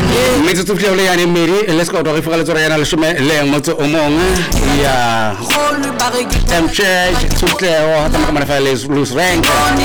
Metse tsofile le yana Mary let's go re fora le tsora yana le shome le motso o mong ya Church tsofile o ta mama fa le loose rank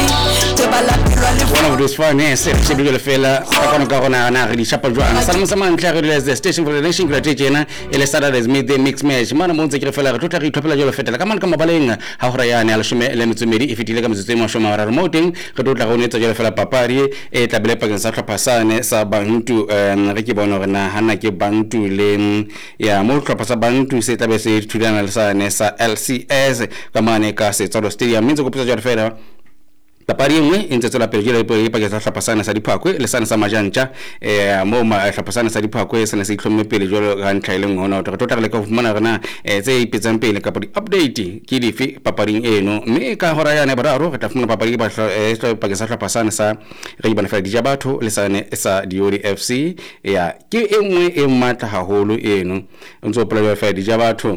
one of those finance se bile le fela ka gona na re di chapa jwana sa mo mantle re le station for the nation ka tjena ele Saturdays midday mix match mana mo ntse ke re fela re tota re itlhophela jolo fetela ka mana ka mabaleng ha hora yana le shome le metso medi e fetile ka metso mo shoma ra remoting re tota go netsa jolo fela papadi e tlabele pakeng sa tlhopasane sa Bantu re ke bona rena hana ke Bantu le ya mo tlhopha sa Bantu se tlabe se thulana le sa ne sa LCS ka mane ka se tsalo stadium mentse go pisa jolo fela papadi engwe e ntse tsela pele jele e pakeng sa tlhopasane sa diphakwe le sana sa majantja mo ma tlhopasane sa diphakwe se ne se itlhomme pele jolo ga ntlhaileng hona o tota re le ka go fumana rena tse ipetsang pele ka di update ke dife papading eno mme ka hora yana bararo re tla fumana papadi ba pakeng sa tlhopasane sa re bana fa Dijabatho le sane sa Diori FC ya ke engwe e matla haholo eno ntse o pela fa Dijabatho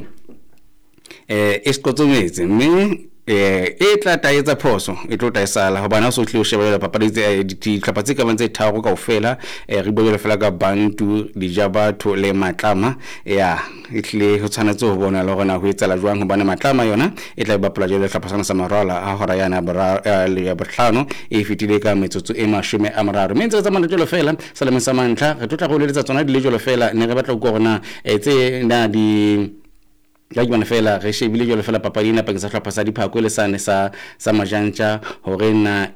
e skotsometse mme e tla taetsa phoso e tlo taisala ho bana so tle o shebela papadi tse ditlhapa tse ka bantse tharo kaofela re boele fela ka Bantu Dijabatho le Matlama ya itle ho tshwanetse ho bona le gona ho etsala jwang ho bana Matlama yona e tla bapala jele tlhapasana sa marala a hora yana le ya botlhano e fitile ka metsotso e 30 mentse tsa mana jelo fela salame sa mantla re tla go leletsa tsona di le jelo fela ne re batla go gona tse na di ya bana fela re shebile jolo fela papadina pakeng sa tlhopha sa diphakwe le sane sa majantja hore na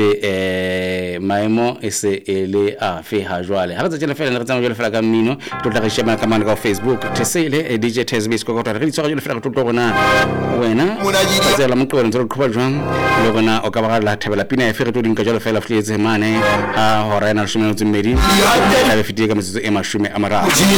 ebe maemo e se ele a fe ha jwale ha re tsela fela re tsama jolo fela ka mmino tla re shema ka mana ka Facebook tsele DJ Tesbis go re tswa jolo fela tlo rona wena tsela mo tlo ntse go jwang le rona o ka ba la thebela pina e fe re tlo dinka jolo fela fletse mane a hora na 12 la be fitile ka metsotso e 30